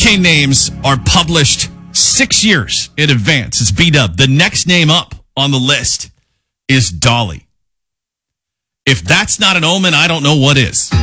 hurricane names are published 6 years in advance. It's B-Dub. The next name up on the list is Dolly. If that's not an omen, I don't know what is.